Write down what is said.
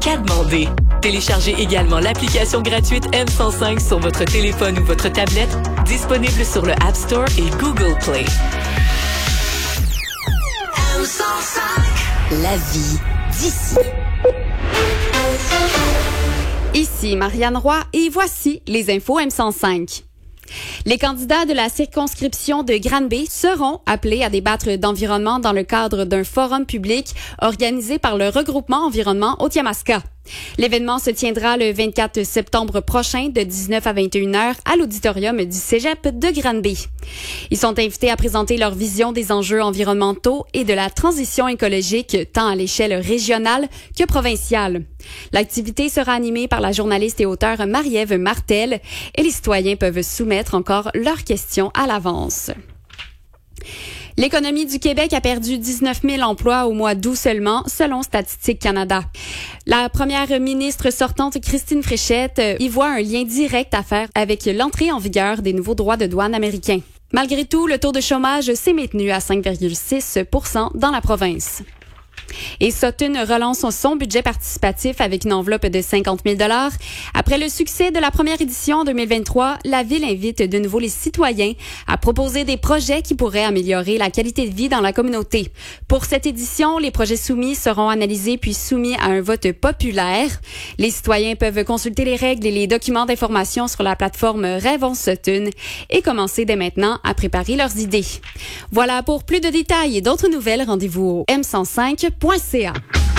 qu'à demander. Téléchargez également l'application gratuite M105 sur votre téléphone ou votre tablette, disponible sur le App Store et Google Play. M105. La vie d'ici. Ici Marianne Roy et voici les infos M105. Les candidats de la circonscription de Granby seront appelés à débattre d'environnement dans le cadre d'un forum public organisé par le regroupement Environnement Haute-Yamaska. L'événement se tiendra le 24 septembre prochain de 19 à 21 heures à l'auditorium du Cégep de Granby. Ils sont invités à présenter leur vision des enjeux environnementaux et de la transition écologique tant à l'échelle régionale que provinciale. L'activité sera animée par la journaliste et auteure Marie-Ève Martel et les citoyens peuvent soumettre encore leurs questions à l'avance. L'économie du Québec a perdu 19 000 emplois au mois d'août seulement, selon Statistique Canada. La première ministre sortante, Christine Fréchette, y voit un lien direct à faire avec l'entrée en vigueur des nouveaux droits de douane américains. Malgré tout, le taux de chômage s'est maintenu à 5,6 % dans la province. Et Sutton relance son budget participatif avec une enveloppe de 50 000 $. Après le succès de la première édition en 2023, la ville invite de nouveau les citoyens à proposer des projets qui pourraient améliorer la qualité de vie dans la communauté. Pour cette édition, les projets soumis seront analysés puis soumis à un vote populaire. Les citoyens peuvent consulter les règles et les documents d'information sur la plateforme Rêvons Sutton et commencer dès maintenant à préparer leurs idées. Voilà, pour plus de détails et d'autres nouvelles, rendez-vous au m105.ca.